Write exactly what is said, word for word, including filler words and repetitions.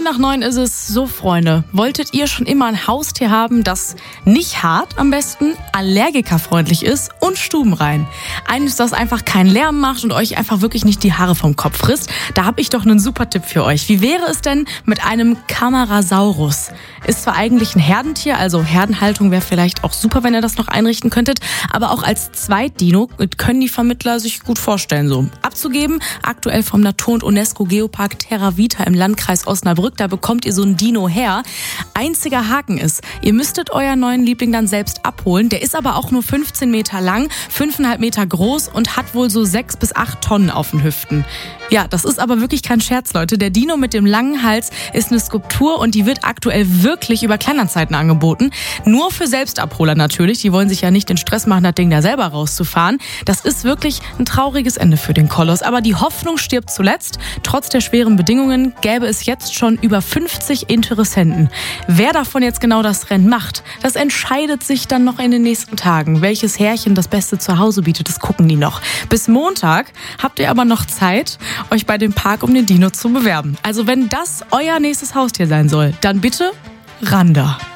nach neun ist es. So, Freunde, wolltet ihr schon immer ein Haustier haben, das nicht hart am besten, allergikerfreundlich ist und stubenrein? Eines, das einfach keinen Lärm macht und euch einfach wirklich nicht die Haare vom Kopf frisst? Da habe ich doch einen super Tipp für euch. Wie wäre es denn mit einem Camarasaurus? Ist zwar eigentlich ein Herdentier, also Herdenhaltung wäre vielleicht auch super, wenn ihr das noch einrichten könntet, aber auch als Zweitdino können die Vermittler sich gut vorstellen, so abzugeben. Aktuell vom Natur- und UNESCO-Geopark Terra Vita im Landkreis Osnabrück, da bekommt ihr so einen Dino her. Einziger Haken ist, ihr müsstet euren neuen Liebling dann selbst abholen. Der ist aber auch nur fünfzehn Meter lang, fünfeinhalb Meter groß und hat wohl so sechs bis acht Tonnen auf den Hüften. Ja, das ist aber wirklich kein Scherz, Leute. Der Dino mit dem langen Hals ist eine Skulptur und die wird aktuell wirklich über Kleinanzeigen angeboten. Nur für Selbstabholer natürlich. Die wollen sich ja nicht den Stress machen, das Ding da selber rauszufahren. Das ist wirklich ein trauriges Ende für den Koloss. Aber die Hoffnung stirbt zuletzt. Trotz der schweren Bedingungen gäbe es jetzt schon über fünfzig Interessenten. Wer davon jetzt genau das Rennen macht, das entscheidet sich dann noch in den nächsten Tagen. Welches Härchen das Beste zu Hause bietet, das gucken die noch. Bis Montag habt ihr aber noch Zeit, euch bei dem Park um den Dino zu bewerben. Also wenn das euer nächstes Haustier sein soll, dann bitte ran da.